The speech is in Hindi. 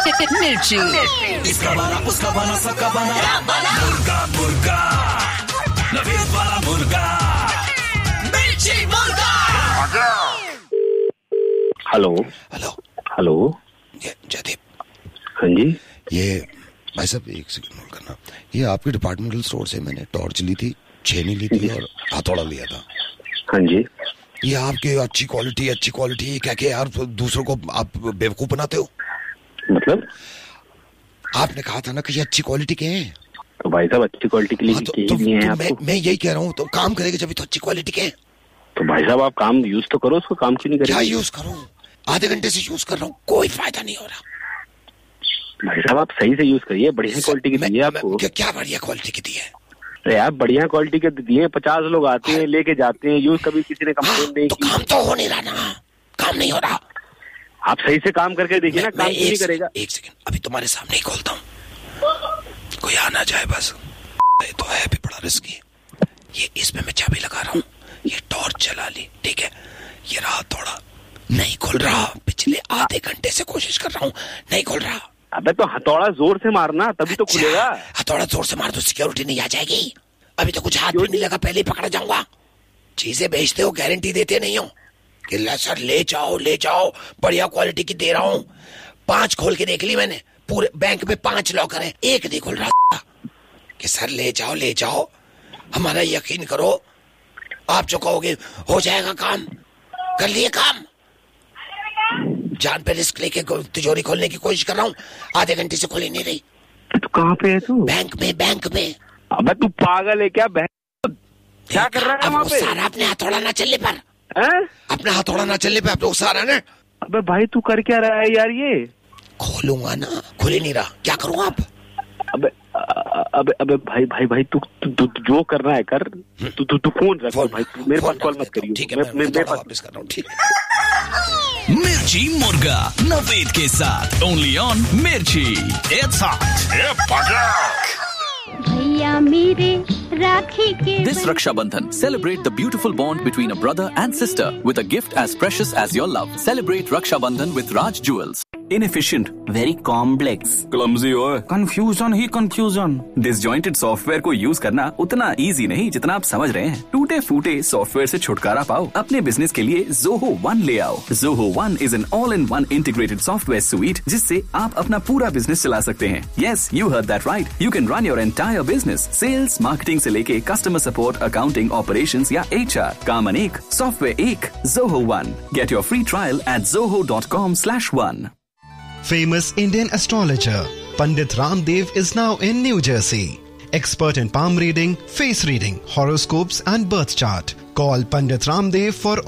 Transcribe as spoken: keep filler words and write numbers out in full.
मिर्ची। इसका बना उसका बना सबका बना मुर्गा मुर्गा नवीद वाला मुर्गा मिर्ची मुर्गा। हेलो हेलो हेलो ये जयदीप। हाँ जी। ये भाई साहब एक सेकंड होल्ड करना। ये आपके डिपार्टमेंटल स्टोर से मैंने टॉर्च ली थी, छेनी ली थी और हथौड़ा लिया था। हाँ जी। ये आपके अच्छी क्वालिटी अच्छी क्वालिटी क्या क्या यार दूसरों को आप बेवकूफ बनाते हो। मतलब आपने कहा था ना कि ये अच्छी क्वालिटी के हैं। तो भाई साहब अच्छी क्वालिटी के लिए हाँ, तो, तो, तो, दिए हैं तो आपको। मैं, मैं यही कह रहा हूँ तो काम करेगा जब तो अच्छी क्वालिटी के हैं। तो भाई साहब आप काम यूज तो करो, उसको काम क्यों नहीं करेंगे? क्या यूज करूँ? आधे घंटे से यूज कर रहा हूँ, कोई फायदा नहीं हो रहा। भाई साहब आप सही से यूज करिए, बढ़िया क्वालिटी की दिए आपको। क्या, क्या बढ़िया क्वालिटी की दी है? अरे आप बढ़िया क्वालिटी के दिए, पचास लोग आते हैं लेके जाते हैं, यूज कभी किसी ने कंप्लेन नहीं तो की। काम तो हो नहीं रहा ना, काम नहीं हो रहा। आप सही से काम करके देखिए ना, काम क्यों नहीं करेगा? एक सेकंड अभी तुम्हारे सामने ही खोलता हूँ, कोई आ ना जाए बस। ये तो है भी बड़ा रिस्की। ये इसमें मैं चाबी लगा रहा हूँ, ये टॉर्च जला ली, ठीक है। ये रहा थोड़ा नहीं खुल रहा, पिछले आधे घंटे से कोशिश कर रहा हूँ, नहीं खुल रहा। अबे तो हथौड़ा जोर से मारना तभी तो खुलेगा। हथौड़ा जोर से मार तो सिक्योरिटी नहीं आ जाएगी। अभी तो कुछ हाथ भी नहीं लगा, पहले ही पकड़ा जाऊंगा। चीजें बेचते हो, गारंटी देते नहीं हो कि सर ले जाओ ले जाओ बढ़िया क्वालिटी की दे रहा हूँ। पांच खोल के देख ली मैंने, पूरे बैंक में पांच लॉकर है, एक नहीं खुल रहा कि सर ले जाओ ले जाओ। हमारा यकीन करो, आप जो कहोगे हो जाएगा काम, कर लिए काम। जान पे रिस्क लेके तिजोरी खोलने की कोशिश कर रहा हूँ, आधे घंटे से खोली नहीं रही। तो कहाँ पे है तू? बैंक में बैंक में। अबे तू पागल है क्या? क्या कर रहा है वहाँ पे? सारा अपने हथौड़ा ना चलने पर है? अपने हथौड़ा ना चलने पे आप लोग सारा ना। अबे भाई तू कर क्या रहा है यार? ये खोलूंगा ना, खुल ही नहीं रहा, क्या करूँ आप? अबे अबे अबे भाई भाई भाई तू तू जो करना है कर। तू तू तू फोन रख भाई, मेरे पास कॉल मत करियो। ठीक है, मैं मैं वापस कर रहा हूँ। ठीक है। मिर्ची मुर्गा नवीद के साथ ओनली ऑन मिर्ची। इट्स हॉट ये पटाख। भैया मेरे राखी के This Raksha Bandhan, celebrate the beautiful bond between a brother and sister with a gift as precious as your love. Celebrate Raksha Bandhan with Raj Jewels. Inefficient, very complex, clumsy और confusion ही confusion. Disjointed software को यूज करना उतना easy नहीं जितना आप समझ रहे हैं। टूटे फूटे सॉफ्टवेयर से छुटकारा पाओ, अपने बिजनेस के लिए Zoho One ले आओ। Zoho One is an all-in-one integrated software suite जिससे आप अपना पूरा बिजनेस चला सकते हैं। Yes, you heard that right. You can run your entire business, sales, marketing से लेके कस्टमर सपोर्ट, अकाउंटिंग, ऑपरेशंस या एच आर, काम अनेक, सॉफ्टवेयर एक। Zoho One. Get your free trial at zoho dot com slash one. Famous Indian astrologer Pandit Ramdev is now in New Jersey. Expert in palm reading, face reading, horoscopes and birth chart. Call Pandit Ramdev for